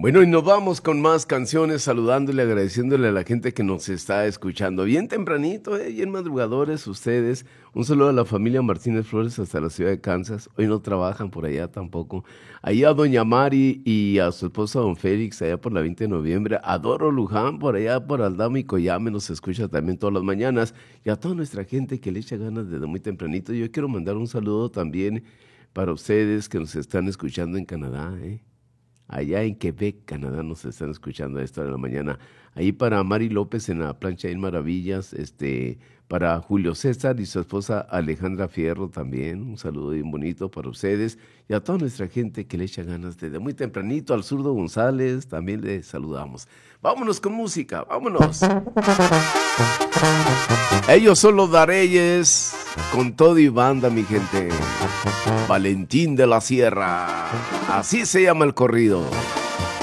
Bueno, y nos vamos con más canciones, saludándole, agradeciéndole a la gente que nos está escuchando. Bien tempranito, bien madrugadores ustedes. Un saludo a la familia Martínez Flores hasta la ciudad de Kansas. Hoy no trabajan por allá tampoco. Ahí a doña Mari y a su esposo don Félix, allá por la 20 de noviembre. A Doro Luján, por allá por Aldama y Coyame, nos escucha también todas las mañanas. Y a toda nuestra gente que le echa ganas desde muy tempranito. Yo quiero mandar un saludo también para ustedes que nos están escuchando en Canadá, Allá en Quebec, Canadá, nos están escuchando a esta hora de la mañana. Ahí para Mari López en la plancha de Maravillas, para Julio César y su esposa Alejandra Fierro también. Un saludo bien bonito para ustedes y a toda nuestra gente que le echa ganas desde muy tempranito. Al Zurdo González también le saludamos. Vámonos con música, vámonos. Ellos son los Dareyes, con todo y banda, mi gente. Valentín de la Sierra, así se llama el corrido.